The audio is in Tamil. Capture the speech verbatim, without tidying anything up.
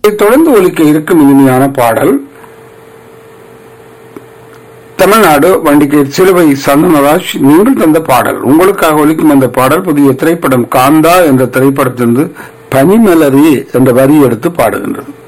தொடர்ந்து ஒலிக்க இருக்கும் இனிமையான பாடல் தமிழ்நாடு வண்டிகேட் சிலுவை சந்தனராஜ் நீங்கள் தந்த பாடல். உங்களுக்காக ஒலிக்கும் அந்த பாடல் புதிய திரைப்படம் காந்தா என்ற திரைப்படத்திலிருந்து பனிமலரி என்ற வரி எடுத்து பாடுகின்றது.